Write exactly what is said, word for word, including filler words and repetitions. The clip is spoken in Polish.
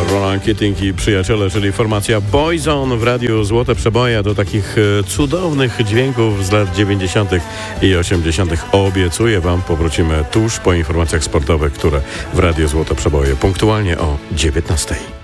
Roland Keating i przyjaciele, czyli formacja Boyzone w radiu Złote Przeboje. Do takich cudownych dźwięków z lat dziewięćdziesiątych i osiemdziesiątych obiecuję Wam, powrócimy tuż po informacjach sportowych, które w radiu Złote Przeboje punktualnie o dziewiętnastej.